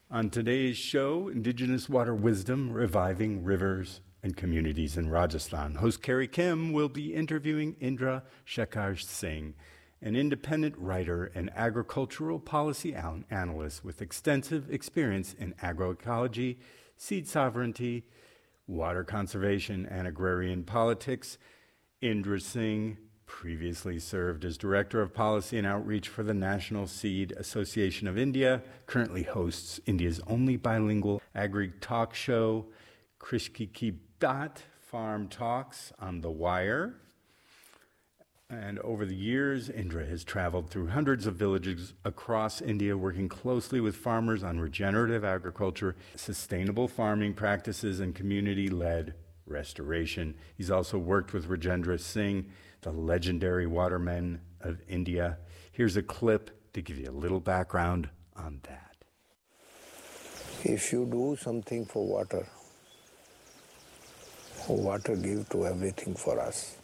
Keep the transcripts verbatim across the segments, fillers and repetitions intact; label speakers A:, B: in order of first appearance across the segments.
A: On today's show, Indigenous Water Wisdom, Reviving Rivers and Communities in Rajasthan. Host Carrie Kim will be interviewing Indra Shekhar Singh, an independent writer and agricultural policy analyst with extensive experience in agroecology, seed sovereignty, water conservation, and agrarian politics. Indra Singh previously served as Director of Policy and Outreach for the National Seed Association of India, currently hosts India's only bilingual agri-talk show, Krishki Ki Baat Farm Talks on The Wire. And over the years, Indra has traveled through hundreds of villages across India, working closely with farmers on regenerative agriculture, sustainable farming practices, and community-led restoration. He's also worked with Rajendra Singh, the legendary watermen of India. Here's a clip to give you a little background on that.
B: If you do something for water, water gives to everything for us.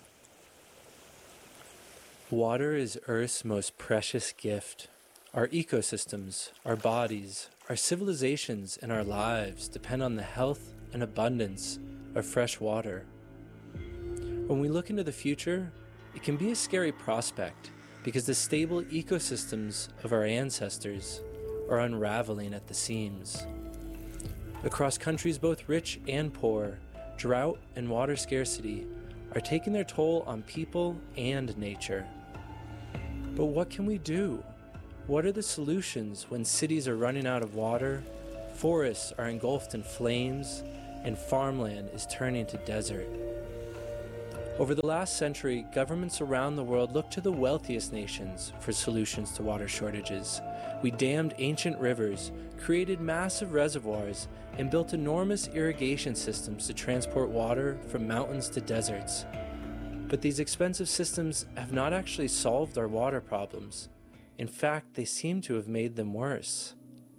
C: Water is Earth's most precious gift. Our ecosystems, our bodies, our civilizations, and our lives depend on the health and abundance of fresh water. When we look into the future, it can be a scary prospect because the stable ecosystems of our ancestors are unraveling at the seams. Across countries both rich and poor, drought and water scarcity are taking their toll on people and nature. But what can we do? What are the solutions when cities are running out of water, forests are engulfed in flames, and farmland is turning to desert? Over the last century, governments around the world looked to the wealthiest nations for solutions to water shortages. We dammed ancient rivers, created massive reservoirs, and built enormous irrigation systems to transport water from mountains to deserts. But these expensive systems have not actually solved our water problems. In fact, they seem to have made them worse.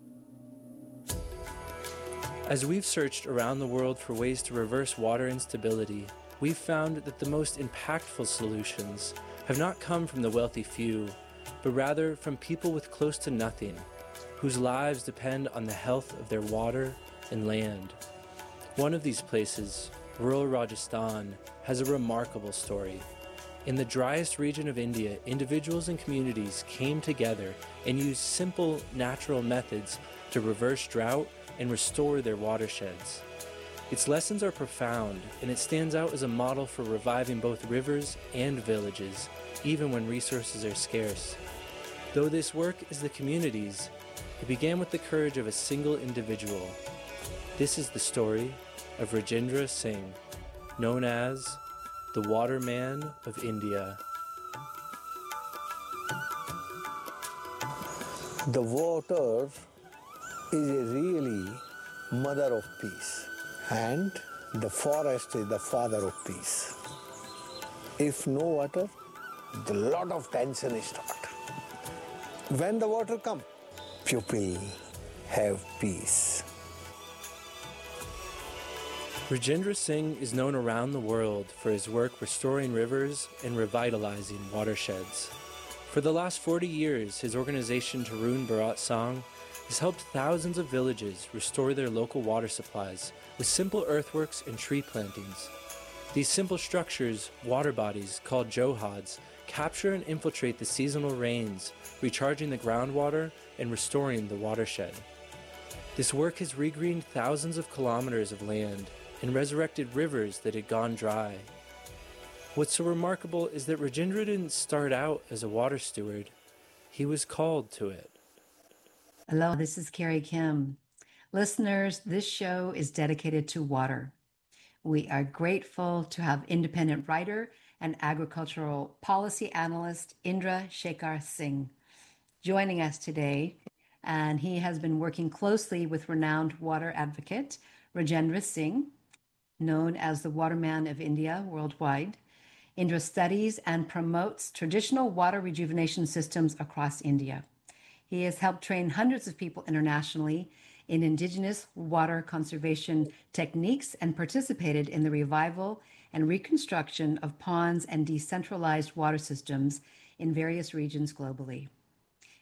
C: As we've searched around the world for ways to reverse water instability, we've found that the most impactful solutions have not come from the wealthy few, but rather from people with close to nothing, whose lives depend on the health of their water and land. One of these places, rural Rajasthan, has a remarkable story. In the driest region of India, individuals and communities came together and used simple, natural methods to reverse drought and restore their watersheds. Its lessons are profound, and it stands out as a model for reviving both rivers and villages, even when resources are scarce. Though this work is the community's, it began with the courage of a single individual. This is the story of Rajendra Singh, known as the Waterman of India.
B: The water is a really mother of peace, and the forest is the father of peace. If no water, the lot of tension is start. When the water come, people have peace.
C: Rajendra Singh is known around the world for his work restoring rivers and revitalizing watersheds. For the last forty years, his organization Tarun Bharat Sangh has helped thousands of villages restore their local water supplies with simple earthworks and tree plantings. These simple structures, water bodies called johads, capture and infiltrate the seasonal rains, recharging the groundwater and restoring the watershed. This work has regreened thousands of kilometers of land and resurrected rivers that had gone dry. What's so remarkable is that Rajendra didn't start out as a water steward. He was called to it.
D: Hello, this is Carrie Kim. Listeners, this show is dedicated to water. We are grateful to have independent writer and agricultural policy analyst Indra Shekhar Singh joining us today, and he has been working closely with renowned water advocate Rajendra Singh, known as the Waterman of India worldwide. Indra studies and promotes traditional water rejuvenation systems across India. He has helped train hundreds of people internationally in indigenous water conservation techniques and participated in the revival and reconstruction of ponds and decentralized water systems in various regions globally.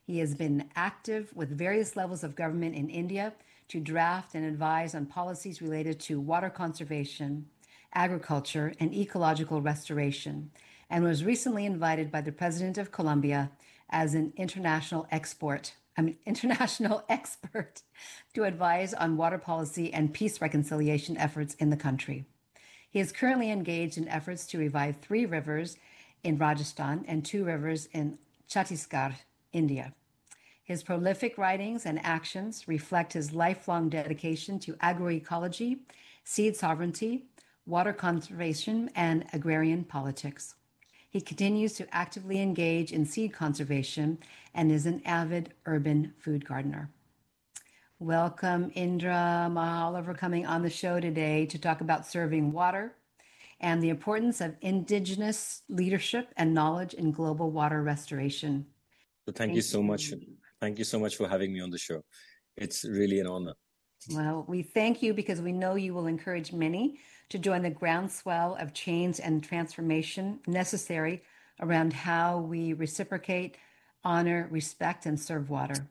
D: He has been active with various levels of government in India to draft and advise on policies related to water conservation, agriculture, and ecological restoration, and was recently invited by the President of Colombia as an international export, I mean, international expert to advise on water policy and peace reconciliation efforts in the country. He is currently engaged in efforts to revive three rivers in Rajasthan and two rivers in Chhattisgarh, India. His prolific writings and actions reflect his lifelong dedication to agroecology, seed sovereignty, water conservation, and agrarian politics. He continues to actively engage in seed conservation and is an avid urban food gardener. Welcome, Indra Mahalla, for coming on the show today to talk about serving water and the importance of indigenous leadership and knowledge in global water restoration.
E: So thank, thank you so you. much. Thank you so much for having me on the show. It's really an honor.
D: Well, we thank you because we know you will encourage many to join the groundswell of change and transformation necessary around how we reciprocate, honor, respect, and serve water.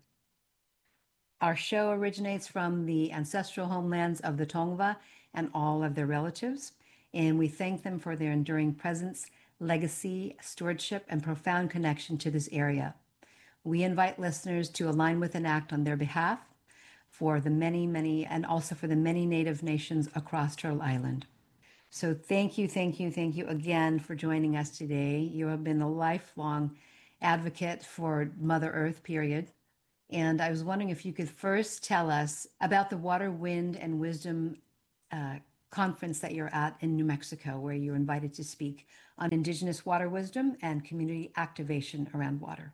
D: Our show originates from the ancestral homelands of the Tongva and all of their relatives, and we thank them for their enduring presence, legacy, stewardship, and profound connection to this area. We invite listeners to align with and act on their behalf for the many, many, and also for the many Native nations across Turtle Island. So thank you, thank you, thank you again for joining us today. You have been a lifelong advocate for Mother Earth, period. And I was wondering if you could first tell us about the Water, Wind, and Wisdom uh, conference that you're at in New Mexico, where you're invited to speak on Indigenous water wisdom and community activation around water.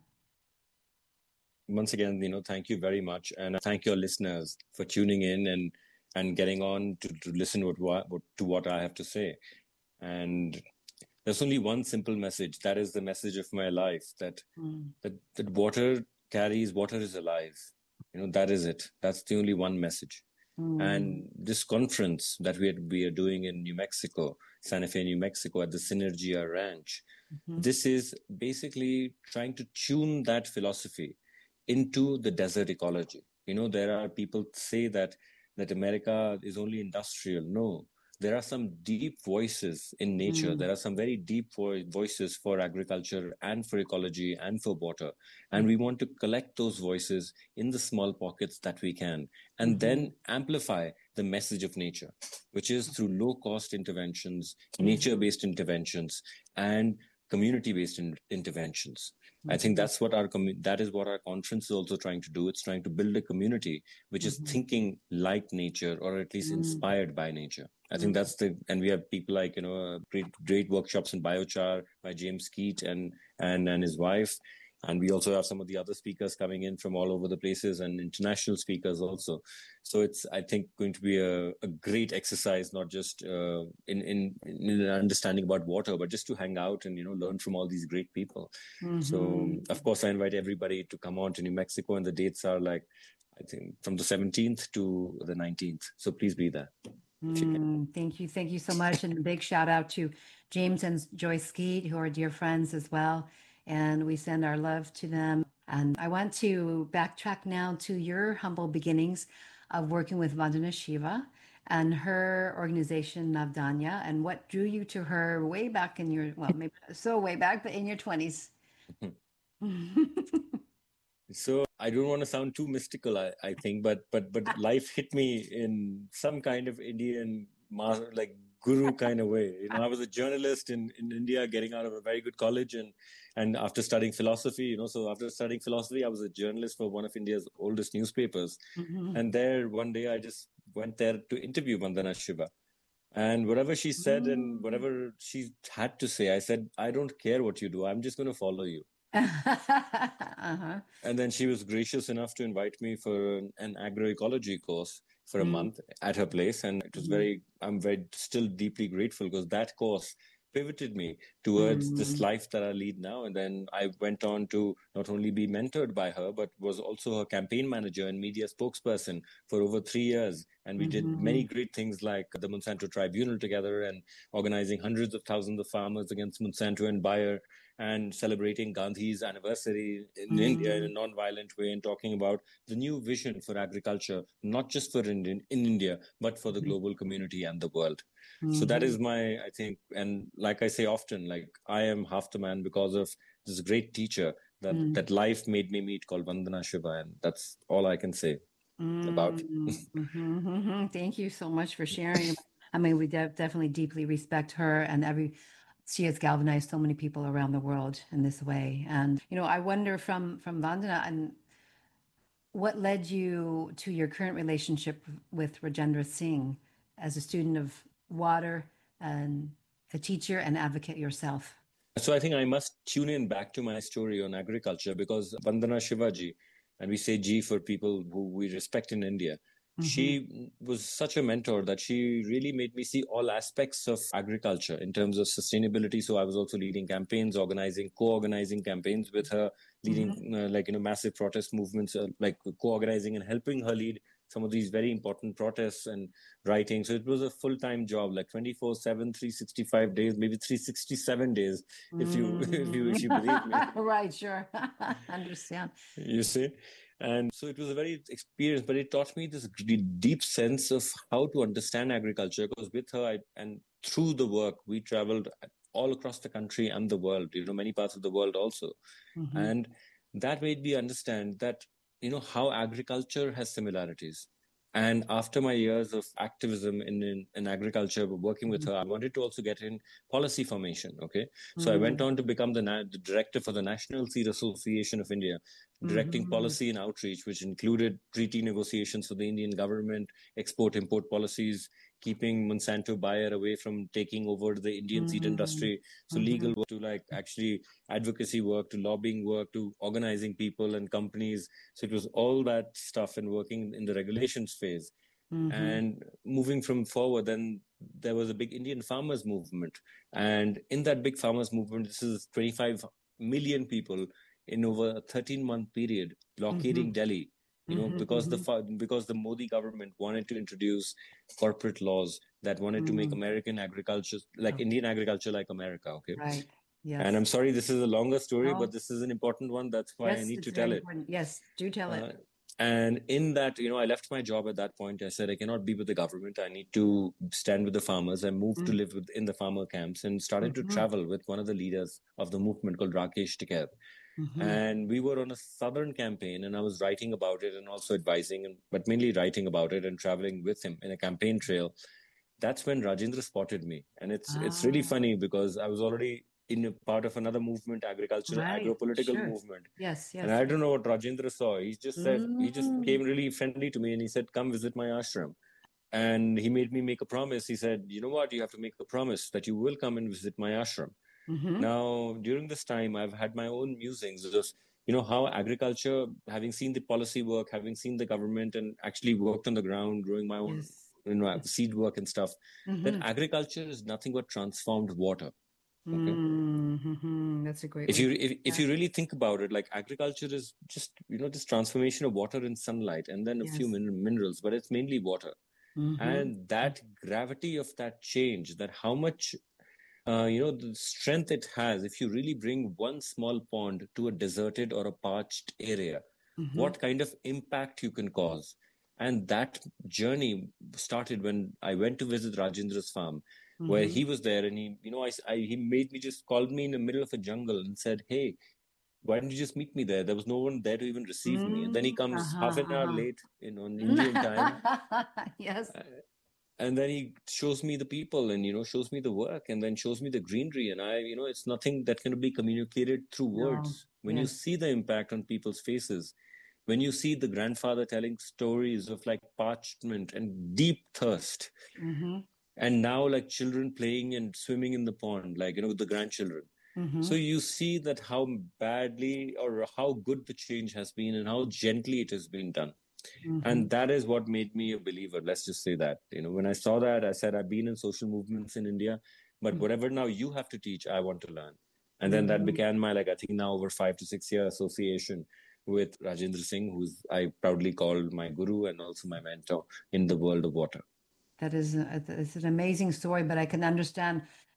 E: Once again, you know, thank you very much. And thank your listeners for tuning in and, and getting on to, to listen to what, to what I have to say. And there's only one simple message. That is the message of my life, that, mm. that, that water carries, water is alive. You know, that is it. That's the only one message. Mm. And this conference that we are, we are doing in New Mexico, Santa Fe, New Mexico, at the Synergia Ranch, mm-hmm. this is basically trying to tune that philosophy into the desert ecology. You know, there are people say that, that America is only industrial. No, there are some deep voices in nature. Mm. There are some very deep vo- voices for agriculture and for ecology and for water. And mm. we want to collect those voices in the small pockets that we can, and mm-hmm. then amplify the message of nature, which is through low-cost interventions, mm-hmm. nature-based interventions, and community-based in- interventions. I think that's what our commu- that is what our conference is also trying to do. It's trying to build a community which mm-hmm. is thinking like nature, or at least mm-hmm. inspired by nature. I mm-hmm. think that's the, and we have people like, you know, great, great workshops in biochar by James Keat and, and, and his wife. And we also have some of the other speakers coming in from all over the places, and international speakers also. So it's, I think, going to be a, a great exercise, not just uh, in, in, in understanding about water, but just to hang out and, you know, learn from all these great people. Mm-hmm. So, of course, I invite everybody to come on to New Mexico, and the dates are like, I think, from the seventeenth to the nineteenth. So please be there.
D: Mm, thank you. Thank you so much. And a big shout out to James and Joyce Keat, who are dear friends as well. And we send our love to them. And I want to backtrack now to your humble beginnings of working with Vandana Shiva and her organization, Navdanya, and what drew you to her way back in your, well, maybe so way back, but in your twenties.
E: So I don't want to sound too mystical, I, I think, but but but life hit me in some kind of Indian, like guru kind of way. You know, I was a journalist in, in India, getting out of a very good college, and and after studying philosophy, you know, so after studying philosophy, I was a journalist for one of India's oldest newspapers. Mm-hmm. And there, one day, I just went there to interview Vandana Shiva. And whatever she said mm-hmm. and whatever she had to say, I said, I don't care what you do. I'm just going to follow you. uh-huh. And then she was gracious enough to invite me for an, an agroecology course for a mm. month at her place. And it was mm. very, I'm very still deeply grateful, because that course pivoted me towards mm. this life that I lead now. And then I went on to not only be mentored by her, but was also her campaign manager and media spokesperson for over three years. And we mm-hmm. did many great things like the Monsanto Tribunal together, and organizing hundreds of thousands of farmers against Monsanto and Bayer. and celebrating Gandhi's anniversary in
D: Mm.
E: India in a non-violent way, and talking about the new vision for agriculture, not just for Indian, in India, but for the global community and the world.
D: Mm-hmm.
E: So that is my, I think, and like I say often, like I am half the man because of this great teacher that,
D: mm.
E: that life made me meet called Vandana Shiva. And that's all I can say
D: mm.
E: about.
D: mm-hmm, mm-hmm. Thank you so much for sharing. I mean, we de- definitely deeply respect her, and every she has galvanized so many people around the world in this way. And, you know, I wonder from, from Vandana, and what led you to your current relationship with Rajendra Singh as a student of water and a teacher and advocate yourself?
E: So I think I must tune in back to my story on agriculture, because Vandana Shivaji, and we say Ji for people who we respect in India, mm-hmm. she was such a mentor that she really made me see all aspects of agriculture in terms of sustainability. So I was also leading campaigns, organizing, co-organizing campaigns with her, leading mm-hmm. uh, like, you know, massive protest movements, uh, like co-organizing and helping her lead some of these very important protests and writing. So it was a full-time job, like twenty-four seven, three hundred sixty-five days, maybe three hundred sixty-seven days, if you, mm. if you, if you believe me.
D: Right, sure. Understand.
E: You see? And so it was a very experience, but it taught me this deep sense of how to understand agriculture, because with her I, and through the work, we traveled all across the country and the world, you know, many parts of the world also. Mm-hmm. And that made me understand that, you know, how agriculture has similarities. And after my years of activism in, in, in agriculture, working with mm-hmm. her, I wanted to also get in policy formation. Okay. So mm-hmm. I went on to become the, na- the director for the National Seed Association of India, directing mm-hmm. policy and outreach, which included treaty negotiations for the Indian government, export-import policies, keeping Monsanto Bayer away from taking over the Indian mm-hmm. seed industry. So mm-hmm. legal work to like actually advocacy work, to lobbying work, to organizing people and companies. So it was all that stuff and working in the regulations phase. Mm-hmm. And moving from forward, then there was a big Indian farmers movement. And in that big farmers movement, this is twenty-five million people in over a thirteen month period blockading mm-hmm. Delhi. You know, mm-hmm, because mm-hmm. the because the Modi government wanted to introduce corporate laws that wanted mm-hmm. to make American agriculture, like oh. Indian agriculture, like America. Okay.
D: Right. Yes.
E: And I'm sorry, this is a longer story, oh. but this is an important one. That's why
D: yes,
E: I need
D: it's
E: to tell
D: important.
E: it.
D: Yes, do tell it.
E: Uh, and in that, you know, I left my job at that point. I said, I cannot be with the government. I need to stand with the farmers. I moved mm-hmm. to live with, in the farmer camps and started mm-hmm. to travel with one of the leaders of the movement called Rakesh Tikar. Mm-hmm. And we were on a southern campaign, and I was writing about it and also advising, and, but mainly writing about it and traveling with him in a campaign trail. That's when Rajendra spotted me. And it's ah. it's really funny because I was already in a part of another movement, agricultural,
D: right.
E: agro-political
D: sure.
E: movement.
D: Yes, yes.
E: And I don't know what Rajendra saw. He just said, mm-hmm. he just came really friendly to me and he said, come visit my ashram. And he made me make a promise. He said, you know what, you have to make a promise that you will come and visit my ashram. Mm-hmm. Now, during this time, I've had my own musings of, you know, how agriculture, having seen the policy work, having seen the government and actually worked on the ground, growing my own
D: yes.
E: you know, seed work and stuff, mm-hmm. that agriculture is nothing but transformed water. Okay?
D: Mm-hmm. That's a great
E: if you if, if you really think about it, like agriculture is just, you know, this transformation of water in sunlight and then a yes. few min- minerals, but it's mainly water. Mm-hmm. And that gravity of that change, that how much Uh, you know, the strength it has, if you really bring one small pond to a deserted or a parched area, mm-hmm. what kind of impact you can cause. And that journey started when I went to visit Rajendra's farm, mm-hmm. where he was there. And he, you know, I, I, he made me just called me in the middle of a jungle and said, hey, why didn't you just meet me there? There was no one there to even receive mm-hmm. me. And then he comes uh-huh, half an hour uh-huh. late, you know, on Indian time.
D: Yes.
E: Uh, And then he shows me the people and, you know, shows me the work and then shows me the greenery. And I, you know, it's nothing that can be communicated through words. No. When yes. you see the impact on people's faces, when you see the grandfather telling stories of like parchment and deep thirst, mm-hmm. and now like children playing and swimming in the pond, like, you know, with the grandchildren. Mm-hmm. So you see that how badly or how good the change has been and how gently it has been done. Mm-hmm. And that is what made me a believer. Let's just say that, you know, when I saw that, I said, I've been in social movements in India, but mm-hmm. whatever now you have to teach, I want to learn. And then mm-hmm. that began my, like, I think now over five to six year association with Rajendra Singh, who's I proudly called my guru and also my mentor in the world of water.
D: That is a, it's an amazing story, but I can understand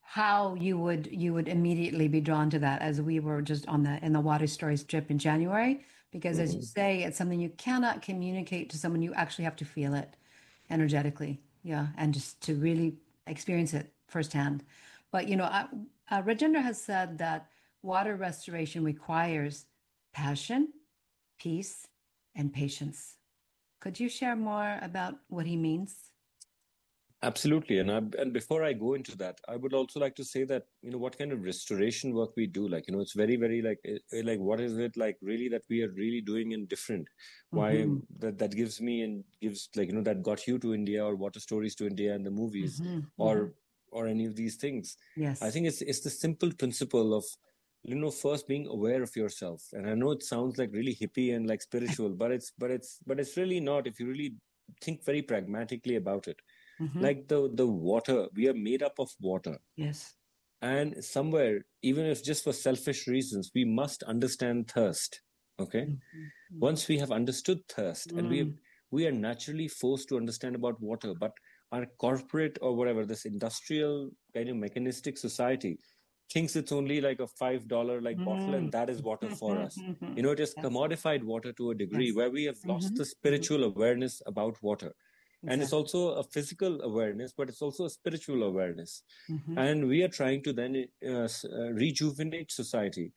D: how you would you would immediately be drawn to that, as we were just on the in the Water Stories trip in January, because as you
E: Mm-hmm.
D: say, it's something you cannot communicate to someone. You actually have to feel it energetically, yeah, and just to really experience it firsthand. But you know, uh, uh, Rajendra has said that water restoration requires passion, peace, and patience. Could you share more about what he means?
E: Absolutely. And I, and before I go into that, I would also like to say that, you know, what kind of restoration work we do, like, you know, it's very, very like, eh, eh, like, what is it like really that we are really doing in different? Why
D: Mm-hmm.
E: that, that gives me and gives like, you know, that got you to India or Water Stories to India and the movies
D: Mm-hmm.
E: or,
D: Mm-hmm.
E: or any of these things.
D: Yes.
E: I think it's, it's the simple principle of, you know, first being aware of yourself. And I know it sounds like really hippie and like spiritual, but it's, but it's, but it's really not if you really think very pragmatically about it.
D: Mm-hmm.
E: Like the the water, we are made up of water,
D: Yes.
E: and somewhere, even if just for selfish reasons, we must understand thirst. Okay,
D: Mm-hmm.
E: once we have understood thirst, and we have,
D: Mm.
E: we are naturally forced to understand about water, but our corporate or whatever, this industrial kind of mechanistic society thinks it's only like a five dollar like bottle, and
D: Mm.
E: that is water for us. You know, it is
D: Yes.
E: commodified water to a degree
D: Yes.
E: where we have lost
D: Mm-hmm.
E: the spiritual awareness about water. And it's
D: Exactly.
E: also a physical awareness, but it's also a spiritual awareness.
D: Mm-hmm.
E: And we are trying to then uh, uh, rejuvenate society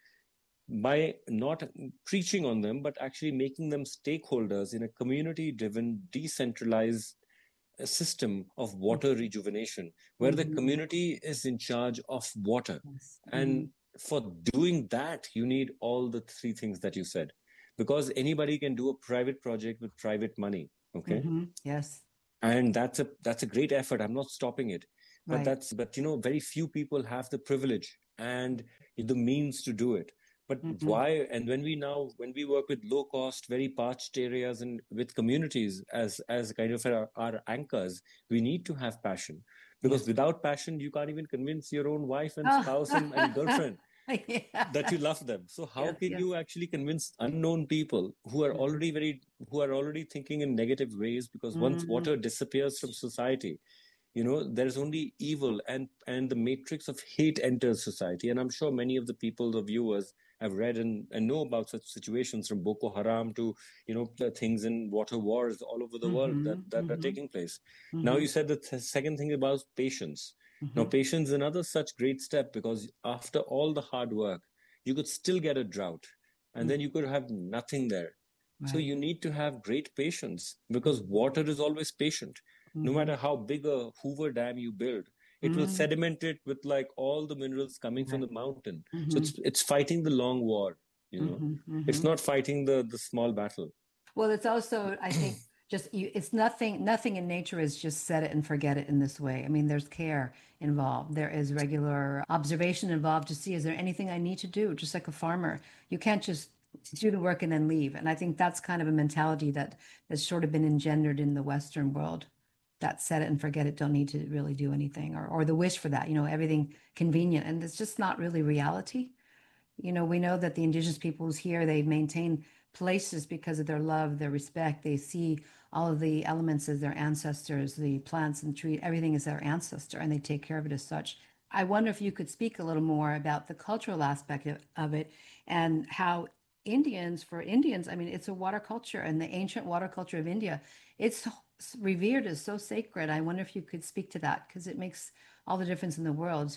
E: by not preaching on them, but actually making them stakeholders in a community-driven, decentralized uh, system of water rejuvenation, where the
D: Mm-hmm.
E: community is in charge of water.
D: Yes.
E: And for doing that, you need all the three things that you said, because anybody can do a private project with private money. Okay.
D: Mm-hmm. Yes.
E: And that's a that's a great effort. I'm not stopping it, but
D: Right.
E: that's but you know very few people have the privilege and the means to do it. But
D: Mm-hmm.
E: why? And when we now when we work with low cost, very parched areas and with communities as as kind of our, our anchors, we need to have passion, because
D: Yes.
E: without passion you can't even convince your own wife and
D: Oh.
E: spouse and, and girlfriend
D: Yeah.
E: that you love them. So how
D: Yes,
E: can
D: yes.
E: you actually convince unknown people who are
D: Mhm.
E: already very who are already thinking in negative ways? Because once
D: Mhm.
E: water disappears from society, you know, there's only evil, and and the matrix of hate enters society. And I'm sure many of the people, the viewers, have read and, and know about such situations, from Boko Haram to, you know, the things in water wars all over the world that,
D: Mhm.
E: that are
D: Mhm.
E: taking place. Now, you
D: Mhm.
E: said the th- second thing about patience. Now,
D: Mhm.
E: patience is another such great step, because after all the hard work, you could still get a drought, and then you could have nothing there. So
D: Right.
E: you need to have great patience, because water is always patient. No
D: Mhm.
E: matter how big a Hoover Dam you build, it will
D: Mhm.
E: sediment it with like all the minerals coming from
D: Right.
E: the mountain. So
D: Mhm.
E: it's it's fighting the long war, you know.
D: Mhm.
E: It's
D: Mhm.
E: not fighting the the small battle.
D: Well, it's also, I think, just you, it's nothing, nothing in nature is just set it and forget it in this way. I mean, there's care involved. There is regular observation involved to see, is there anything I need to do? Just like a farmer, you can't just do the work and then leave. And I think that's kind of a mentality that has sort of been engendered in the Western world. That set it and forget it, don't need to really do anything, or or the wish for that, you know, everything convenient. And it's just not really reality. You know, we know that the indigenous peoples here, they maintain places because of their love, their respect. They see all of the elements as their ancestors, the plants and trees, everything is their ancestor, and they take care of it as such. I wonder if you could speak a little more about the cultural aspect of, of it, and how Indians, for Indians, I mean, it's a water culture, and the ancient water culture of India, it's so revered as so sacred. I wonder if you could speak to that, because it makes all the difference in the world.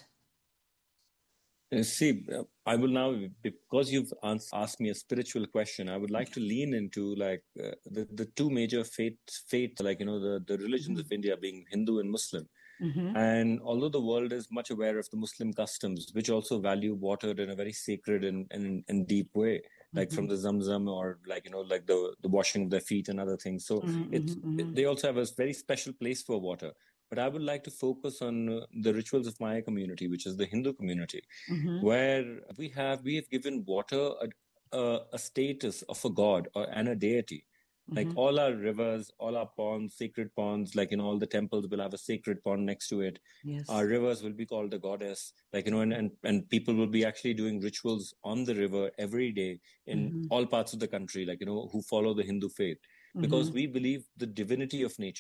E: Uh, See, uh, I will now, because you've ans- asked me a spiritual question, I would like to lean into like uh, the, the two major faith, faith, like, you know, the, the religions of India being Hindu and Muslim.
D: Mm-hmm.
E: And although the world is much aware of the Muslim customs, which also value water in a very sacred and, and, and deep way, like
D: Mm-hmm.
E: from the Zamzam, or like, you know, like the, the washing of their feet and other things. So
D: Mm-hmm.
E: it's,
D: Mm-hmm.
E: it, they also have a very special place for water. But I would like to focus on uh, the rituals of my community, which is the Hindu community,
D: Mm-hmm.
E: where we have we have given water a, a, a status of a god or and a deity. Like
D: Mm-hmm.
E: all our rivers, all our ponds, sacred ponds, like, you know, all the temples will have a sacred pond next to it.
D: Yes.
E: Our rivers will be called the goddess, like, you know, and, and, and people will be actually doing rituals on the river every day in
D: Mm-hmm.
E: all parts of the country, like, you know, who follow the Hindu faith, because
D: Mm-hmm.
E: we believe the divinity of nature.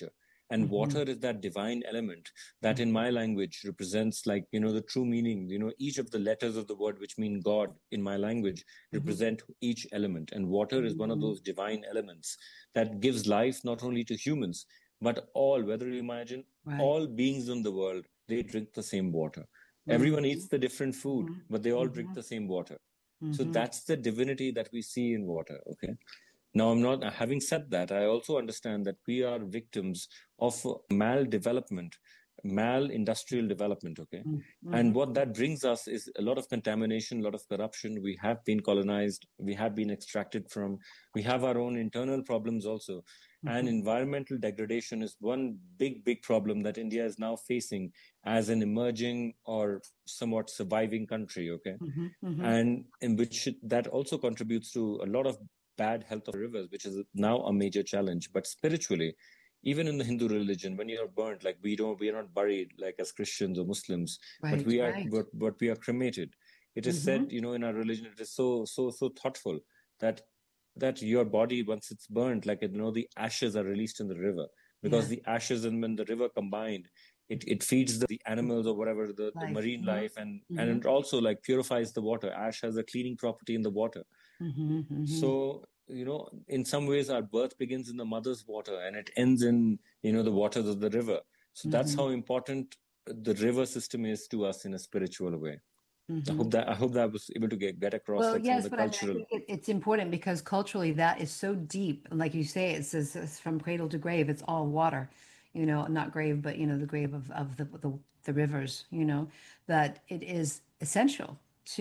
E: And
D: Mm-hmm.
E: water is that divine element that in my language represents, like, you know, the true meaning. You know, each of the letters of the word which mean God in my language represent mm-hmm. each element. And water is one of those divine elements that gives life not only to humans, but all, whether you imagine, right. all beings in the world, they drink the same water. Mm-hmm. Everyone eats the different food, mm-hmm. but they all mm-hmm. drink the same water. Mm-hmm. So that's the divinity that we see in water, okay? Now, I'm not, having said that, I also understand that we are victims of maldevelopment, mal-industrial development, okay? Mm-hmm. And what that brings us is a lot of contamination, a lot of corruption. We have been colonized, we have been extracted from, we have our own internal problems also. Mm-hmm. And environmental degradation is one big, big problem that India is now facing as an emerging or somewhat surviving country, okay? Mm-hmm. Mm-hmm. And in which that also contributes to a lot of bad health of rivers, which is now a major challenge. But spiritually, even in the Hindu religion, when you are burnt, like we don't, we are not buried like as Christians or Muslims, right, but we are, right. but, but we are cremated. It is mm-hmm. said, you know, in our religion, it is so, so, so thoughtful that that your body, once it's burnt, like, you know, the ashes are released in the river, because yeah. the ashes and when the river combined, it, it feeds the, the animals or whatever, the, the marine mm-hmm. life, and, mm-hmm. and it also like purifies the water. Ash has a cleaning property in the water. Mm-hmm, mm-hmm. So, you know, in some ways our birth begins in the mother's water and it ends in, you know, the waters of the river. So mm-hmm. that's how important the river system is to us in a spiritual way. Mm-hmm. I hope that I hope that I was able to get, get across
D: well,
E: like
D: yes,
E: some of the
D: but
E: cultural.
D: I mean, I think it, it's important because culturally that is so deep. And like you say, it says it's from cradle to grave, it's all water, you know, not grave, but, you know, the grave of, of the, the, the rivers, you know, that it is essential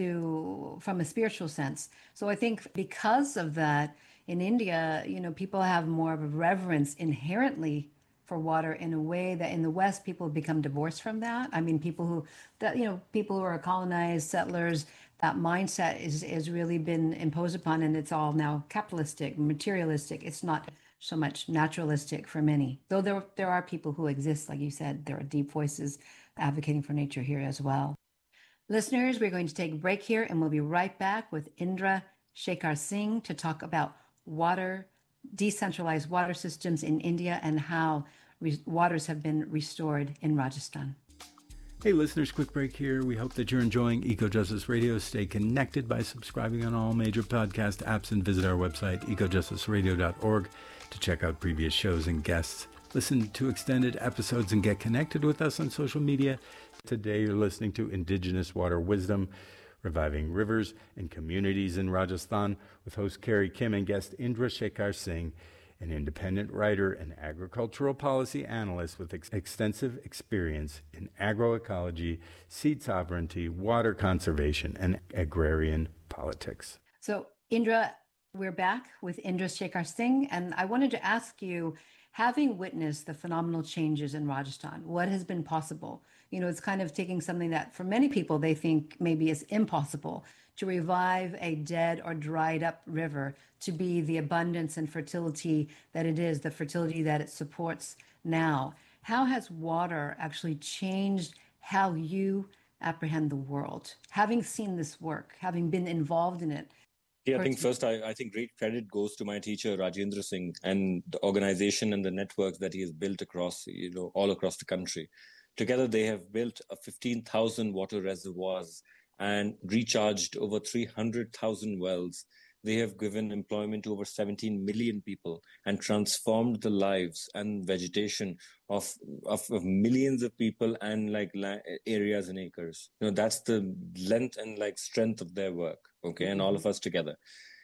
D: to, from a spiritual sense. So I think because of that, in India, you know, people have more of a reverence inherently for water in a way that in the West, people have become divorced from that. I mean, people who, that, you know, people who are colonized, settlers, that mindset is, is really been imposed upon, and it's all now capitalistic, materialistic. It's not so much naturalistic for many. Though there, there are people who exist, like you said, there are deep voices advocating for nature here as well. Listeners, we're going to take a break here, and we'll be right back with Indra Shekhar Singh to talk about water, decentralized water systems in India, and how re- waters have been restored in Rajasthan.
A: Hey listeners, quick break here. We hope that you're enjoying Eco Justice Radio. Stay connected by subscribing on all major podcast apps and visit our website, eco justice radio dot org, to check out previous shows and guests. Listen to extended episodes and get connected with us on social media. Today you're listening to Indigenous Water Wisdom, Reviving Rivers and Communities in Rajasthan, with host Carrie Kim and guest Indra Shekhar Singh, an independent writer and agricultural policy analyst with ex- extensive experience in agroecology, seed sovereignty, water conservation, and agrarian politics.
D: So, Indra, we're back with Indra Shekhar Singh, and I wanted to ask you, having witnessed the phenomenal changes in Rajasthan, what has been possible? You know, it's kind of taking something that for many people they think maybe is impossible, to revive a dead or dried up river to be the abundance and fertility that it is, the fertility that it supports now. How has water actually changed how you apprehend the world? Having seen this work, having been involved in it.
E: Yeah, I think first, I, I think great credit goes to my teacher, Rajendra Singh, and the organization and the networks that he has built across, you know, all across the country. Together, they have built a fifteen thousand water reservoirs and recharged over three hundred thousand wells. They have given employment to over seventeen million people and transformed the lives and vegetation of, of, of millions of people and like la- areas and acres. You know, that's the length and like strength of their work, okay, and all of us together.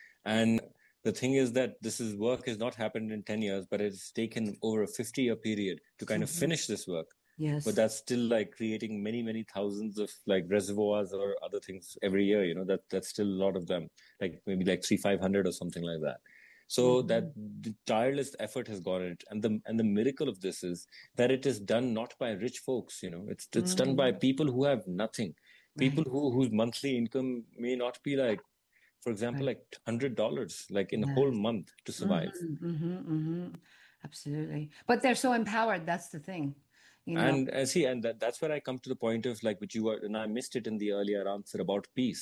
E: And the thing is that this is work has not happened in ten years, but it's taken over a fifty-year period to kind of finish this work.
D: Yes.
E: But that's still like creating many, many thousands of like reservoirs or other things every year, you know, that that's still a lot of them, like maybe like three, five hundred or something like that. So mm-hmm. that the tireless effort has gone in it. And the, and the miracle of this is that it is done not by rich folks, you know, it's, it's mm-hmm. done by people who have nothing, people right. who, whose monthly income may not be like, for example, right. like one hundred dollars, like in yes. a whole month to survive.
D: Mm-hmm, mm-hmm, mm-hmm. Absolutely. But they're so empowered. That's the thing. You know?
E: And uh, see, and that, that's where I come to the point of like, which you were, and I missed it in the earlier answer about peace.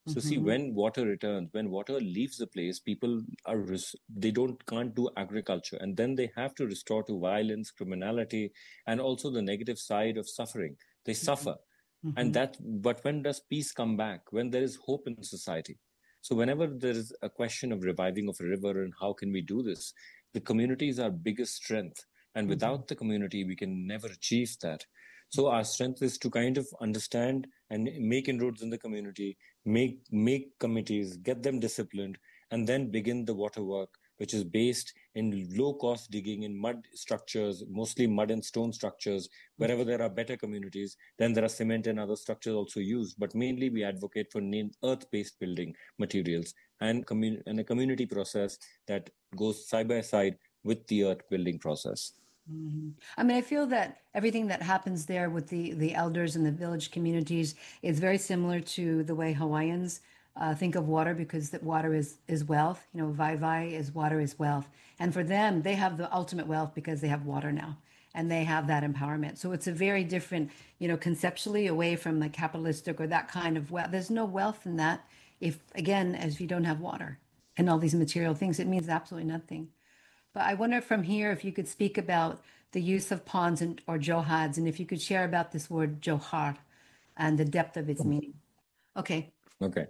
E: So
D: Mm-hmm.
E: see, when water returns, when water leaves the place, people are res- they don't can't do agriculture, and then they have to restore to violence, criminality, and also the negative side of suffering. They suffer,
D: Mm-hmm.
E: and that. But when does peace come back? When there is hope in society. So whenever there is a question of reviving of a river and how can we do this, the community is our biggest strength, and
D: Mm-hmm.
E: without the community, we can never achieve that. So our strength is to kind of understand and make inroads in the community, make make committees, get them disciplined, and then begin the water work, which is based in low-cost digging in mud structures, mostly mud and stone structures. Wherever there are better communities, then there are cement and other structures also used. But mainly we advocate for earth-based building materials and, commun- and a community process that goes side by side with the earth building process.
D: Mm-hmm. I mean, I feel that everything that happens there with the the elders and the village communities is very similar to the way Hawaiians uh, think of water, because that water is is wealth. You know, vai vai is water is wealth, and for them, they have the ultimate wealth because they have water now, and they have that empowerment. So it's a very different, you know, conceptually away from the capitalistic or that kind of wealth. There's no wealth in that if, again, as if you don't have water and all these material things, it means absolutely nothing. But I wonder from here if you could speak about the use of ponds and, or johads, and if you could share about this word johar and the depth of its meaning. Okay.
E: Okay.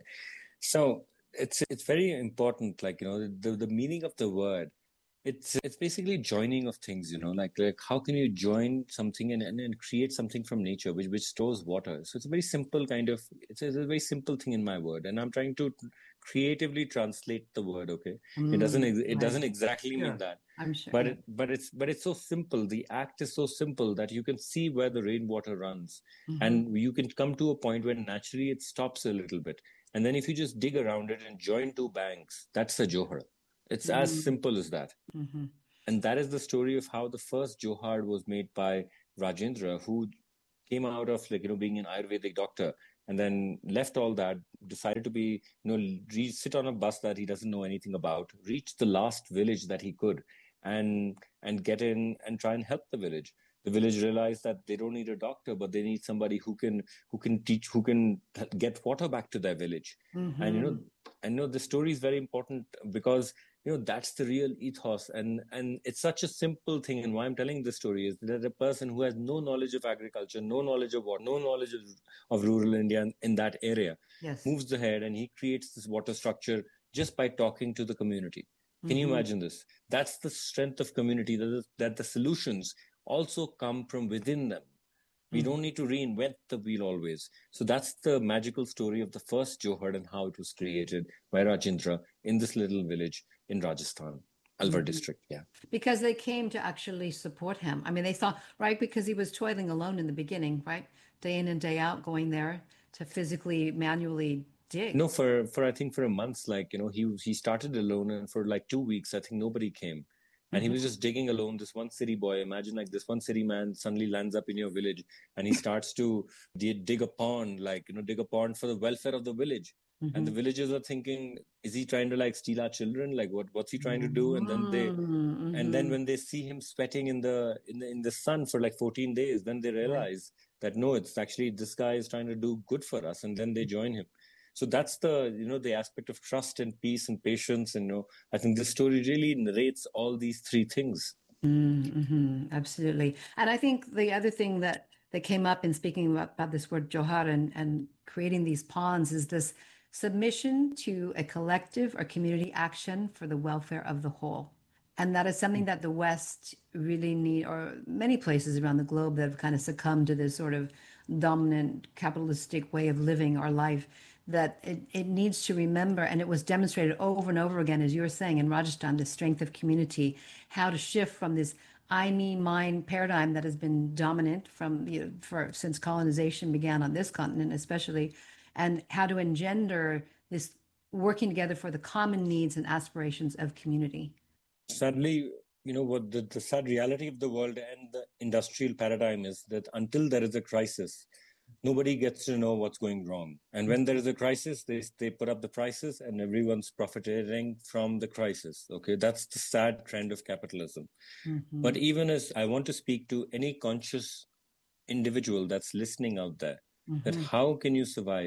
E: So it's it's very important, like, you know, the, the meaning of the word. It's it's basically joining of things, you know, like like how can you join something and, and, and create something from nature which which stores water. So it's a very simple kind of it's a, it's a very simple thing in my word, and I'm trying to creatively translate the word. Okay,
D: Mm,
E: it doesn't it
D: right.
E: doesn't exactly
D: Sure.
E: mean that,
D: I'm sure.
E: but
D: Yeah.
E: it, but it's but it's so simple. The act is so simple that you can see where the rainwater runs,
D: Mm-hmm.
E: and you can come to a point where naturally it stops a little bit, and then if you just dig around it and join two banks, that's a johar. It's
D: Mm-hmm.
E: as simple as that.
D: Mm-hmm.
E: And that is the story of how the first johar was made by Rajendra, who came out of, like, you know, being an Ayurvedic doctor, and then left all that, decided to be, you know, re- sit on a bus that he doesn't know anything about, reach the last village that he could, and and get in and try and help the village. The village realized that they don't need a doctor, but they need somebody who can who can teach, who can get water back to their village.
D: Mm-hmm.
E: And you know, and you know, the story is very important because, you know, that's the real ethos, and and it's such a simple thing. And why I'm telling this story is that a person who has no knowledge of agriculture, no knowledge of water, no knowledge of, of rural India in that area,
D: Yes.
E: moves ahead and he creates this water structure just by talking to the community. Can you
D: Mm-hmm.
E: imagine this? That's the strength of community, that, is, that the solutions also come from within them. We don't need to reinvent the wheel always. So that's the magical story of the first johar and how it was created by Rajendra in this little village in Rajasthan, Alwar
D: Mm-hmm.
E: district. Yeah.
D: Because they came to actually support him. I mean, they thought, right, because he was toiling alone in the beginning, right? Day in and day out, going there to physically, manually dig.
E: No, for, for I think for a month, like, you know, he he started alone, and for like two weeks, I think nobody came. And
D: Mm-hmm.
E: he was just digging alone, this one city boy. Imagine, like, this one city man suddenly lands up in your village and he starts to dig a pond, like, you know, dig a pond for the welfare of the village.
D: Mm-hmm.
E: And the villagers are thinking, is he trying to, like, steal our children? Like, what what's he trying to do? And then they
D: Mm-hmm.
E: and then when they see him sweating in the in the in the sun for like fourteen days, then they realize that no, it's actually this guy is trying to do good for us, and then they join him. So that's the, you know, the aspect of trust and peace and patience. And, you know, I think this story really narrates all these three things.
D: Mm-hmm. Absolutely. And I think the other thing that that came up in speaking about, about this word johar and, and creating these ponds is this submission to a collective or community action for the welfare of the whole. And that is something that the West really need, or many places around the globe that have kind of succumbed to this sort of dominant capitalistic way of living our life, that it, it needs to remember. And it was demonstrated over and over again, as you were saying, in Rajasthan, the strength of community, how to shift from this I, me, mine paradigm that has been dominant from, you know, for since colonization began on this continent, especially, and how to engender this working together for the common needs and aspirations of community.
E: Sadly, you know, what the, the sad reality of the world and the industrial paradigm is that until there is a crisis, nobody gets to know what's going wrong. And when there is a crisis, they they put up the prices and everyone's profiting from the crisis. Okay, that's the sad trend of capitalism. Mm-hmm. But even as I want to speak to any conscious individual that's listening out there, mm-hmm. that how can you survive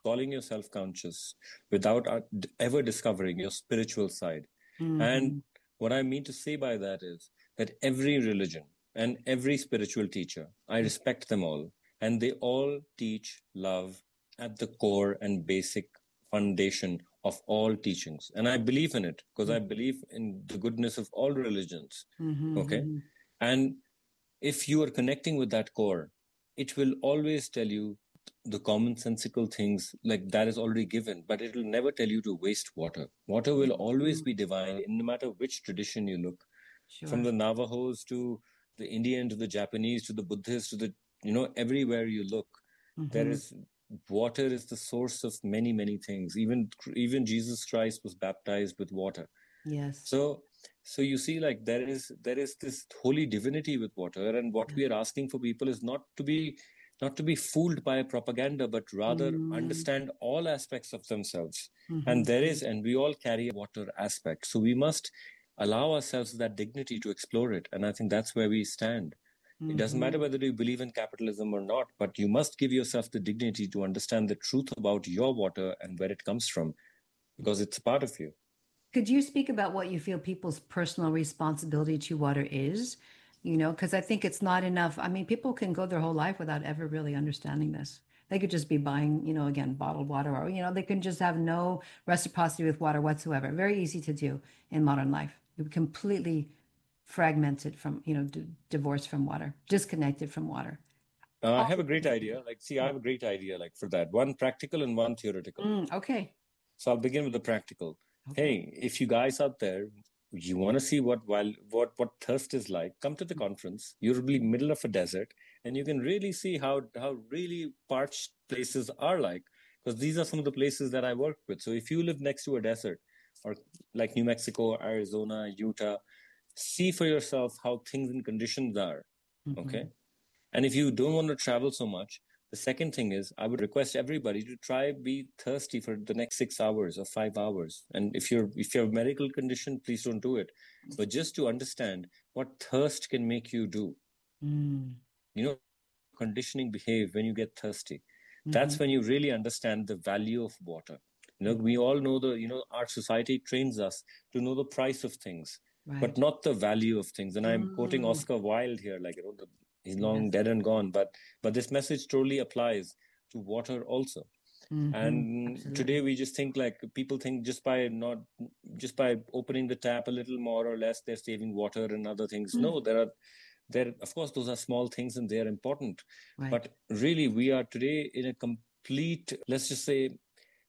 E: calling yourself conscious without uh, ever discovering your spiritual side. Mm-hmm. And what I mean to say by that is that every religion and every spiritual teacher, I respect them all, and they all teach love at the core and basic foundation of all teachings. And I believe in it because mm-hmm. I believe in the goodness of all religions. Mm-hmm. Okay. And if you are connecting with that core, it will always tell you the commonsensical things like that is already given, but it will never tell you to waste water. Water will always be divine, no matter which tradition you look, sure. From the Navajos to the Indian, to the Japanese, to the Buddhist, to the, you know, everywhere you look, mm-hmm. there is water is the source of many, many things. Even, even Jesus Christ was baptized with water.
D: Yes.
E: So, so you see, like there is, there is this holy divinity with water. And what yeah. we are asking for people is not to be, not to be fooled by propaganda, but rather mm. understand all aspects of themselves. Mm-hmm. And there is, and we all carry a water aspect. So we must allow ourselves that dignity to explore it. And I think that's where we stand. Mm-hmm. It doesn't matter whether you believe in capitalism or not, but you must give yourself the dignity to understand the truth about your water and where it comes from, because it's a part of you.
D: Could you speak about what you feel people's personal responsibility to water is? You know, because I think it's not enough. I mean, people can go their whole life without ever really understanding this. They could just be buying, you know, again, bottled water, or, you know, they can just have no reciprocity with water whatsoever. Very easy to do in modern life. You're completely fragmented from, you know, d- divorced from water, disconnected from water.
E: Uh, I have a great idea. Like, see, I have a great idea, like for that. One practical and one theoretical.
D: Mm, okay.
E: So I'll begin with the practical. Okay. Hey, if you guys out there, you want to see what while what what thirst is like, come to the conference. You'll be middle of a desert, and you can really see how how really parched places are like, because these are some of the places that I work with. So if you live next to a desert, or like New Mexico, Arizona, Utah, see for yourself how things and conditions are. Mm-hmm. Okay. And if you don't want to travel so much, the second thing is I would request everybody to try be thirsty for the next six hours or five hours. And if you're if you have a medical condition, please don't do it. But just to understand what thirst can make you do. Mm. You know, conditioning behave when you get thirsty. Mm-hmm. That's when you really understand the value of water. You know, we all know the, you know, our society trains us to know the price of things, right. but not the value of things. And I'm mm. quoting Oscar Wilde here, like, you know, the he's long yes. dead and gone, but but this message totally applies to water also. Mm-hmm. And Absolutely. Today we just think like people think just by not just by opening the tap a little more or less, they're saving water and other things. Mm-hmm. No, there are there of course those are small things and they're important. Right. But really we are today in a complete, let's just say,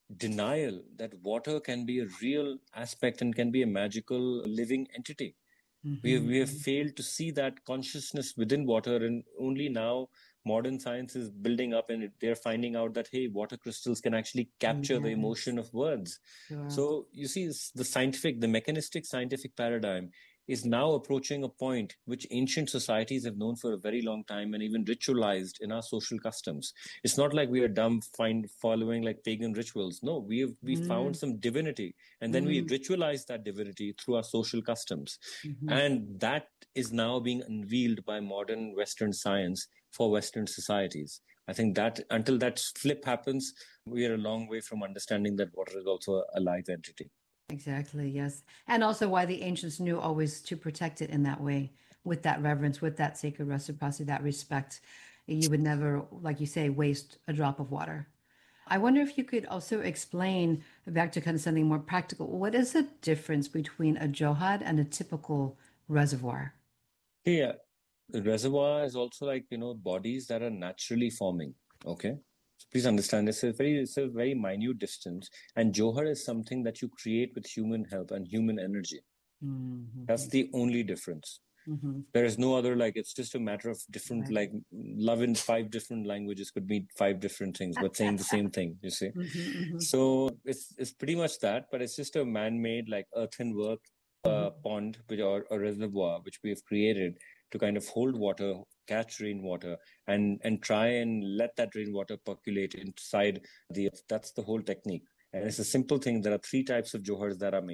E: denial that water can be a real aspect and can be a magical living entity. Mm-hmm. We have, we have failed to see that consciousness within water, and only now modern science is building up and they're finding out that, hey, water crystals can actually capture yes. the emotion of words. Sure. So you see, the scientific, the mechanistic scientific paradigm is now approaching a point which ancient societies have known for a very long time and even ritualized in our social customs. It's not like we are dumb find following like pagan rituals. No, we have we mm. found some divinity, and then mm. we ritualize that divinity through our social customs. Mm-hmm. And that is now being unveiled by modern Western science for Western societies. I think that until that flip happens, we are a long way from understanding that water is also a live entity.
D: Exactly, yes. And also why the ancients knew always to protect it in that way, with that reverence, with that sacred reciprocity, that respect. You would never, like you say, waste a drop of water. I wonder if you could also explain, back to kind of something more practical, what is the difference between a johad and a typical reservoir?
E: Yeah, the reservoir is also like, you know, bodies that are naturally forming, okay? So please understand, it's a very, it's a very minute distance, and johar is something that you create with human help and human energy. Mm-hmm. That's the only difference. Mm-hmm. There is no other, like, it's just a matter of different, right. like, love in five different languages could mean five different things, but saying the same thing, you see. Mm-hmm, mm-hmm. So it's it's pretty much that, but it's just a man-made, like, earthenwork uh, mm-hmm. pond or a reservoir which we have created to kind of hold water, catch rainwater, and and try and let that rainwater percolate inside the earth. That's the whole technique. And it's a simple thing. There are three types of johars that are made.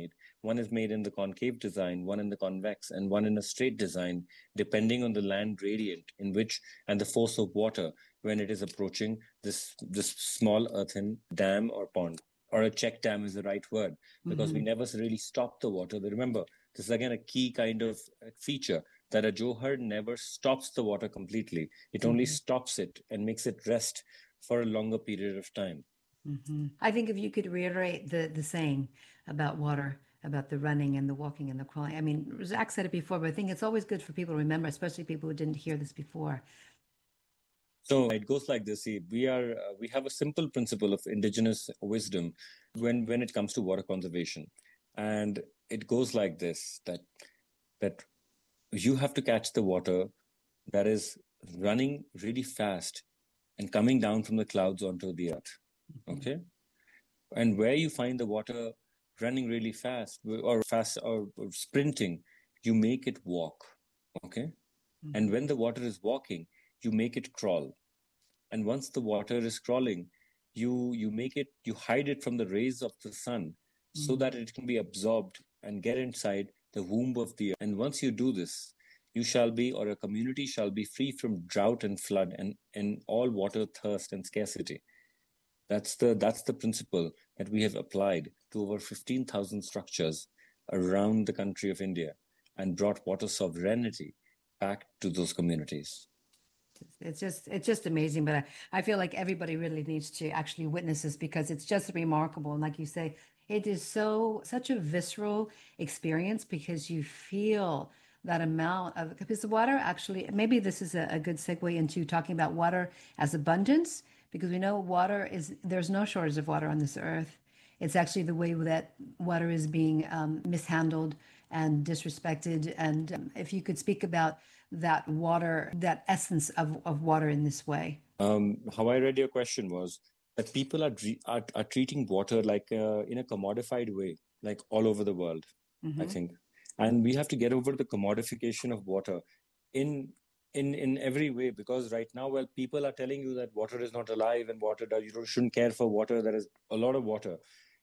E: One is made in the concave design, one in the convex, and one in a straight design, depending on the land gradient in which and the force of water when it is approaching this, this small earthen dam or pond. Or a check dam is the right word, because mm-hmm. we never really stop the water. But remember, this is again a key kind of feature, that a Johar never stops the water completely. It mm-hmm. only stops it and makes it rest for a longer period of time.
D: Mm-hmm. I think if you could reiterate the, the saying about water, about the running and the walking and the crawling. I mean, Zach said it before, but I think it's always good for people to remember, especially people who didn't hear this before.
E: So it goes like this. See, we are uh, we have a simple principle of indigenous wisdom when when it comes to water conservation, and it goes like this: that that you have to catch the water that is running really fast and coming down from the clouds onto the earth. Okay, and where you find the water running really fast or fast or, or sprinting, you make it walk. Okay, mm-hmm. and when the water is walking, you make it crawl. And once the water is crawling, you you make it, you hide it from the rays of the sun mm-hmm. so that it can be absorbed and get inside the womb of the earth. And once you do this, you shall be, or a community shall be, free from drought and flood and, and all water thirst and scarcity. That's the that's the principle that we have applied to over fifteen thousand structures around the country of India and brought water sovereignty back to those communities.
D: It's just it's just amazing, but I, I feel like everybody really needs to actually witness this, because it's just remarkable. And like you say, it is so such a visceral experience, because you feel that amount of, because the water actually, maybe this is a, a good segue into talking about water as abundance, because we know water is, there's no shortage of water on this earth. It's actually the way that water is being um, mishandled and disrespected. And um, if you could speak about that water, that essence of, of water in this way.
E: Um, how I read your question was that people are are, are treating water like uh, in a commodified way, like all over the world, mm-hmm. I think. And we have to get over the commodification of water in in in every way, because right now, well, people are telling you that water is not alive and water, you shouldn't care for water. There is a lot of water.